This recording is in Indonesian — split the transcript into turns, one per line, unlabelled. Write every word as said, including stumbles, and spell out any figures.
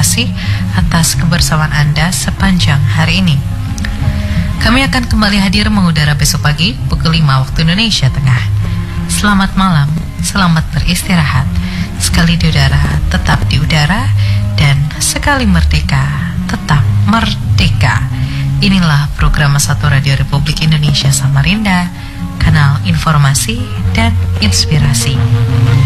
kasih atas kebersamaan Anda sepanjang hari ini. Kami akan kembali hadir mengudara besok pagi pukul lima waktu Indonesia Tengah. Selamat malam, selamat beristirahat. Sekali di udara, tetap di udara. Dan sekali merdeka, tetap merdeka. Inilah program satu Radio Republik Indonesia Samarinda, kanal informasi dan inspirasi.